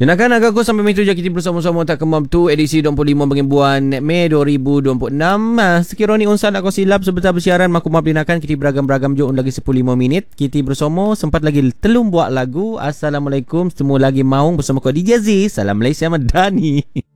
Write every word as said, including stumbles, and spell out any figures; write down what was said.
Jenakan agak aku sampai itu je kita bersama-sama tak kembang tu edisi dua puluh lima bagi bulan Mei dua ribu dua puluh enam. Sekiranya ni unsan aku silap sebentar bersiaran maku maaf dinakan kita beragam-beragam je lagi sepuluh lima minit. Kita bersama sempat lagi telung buat lagu. Assalamualaikum semua lagi maung bersama kau D J Z. Salam Malaysia Madani.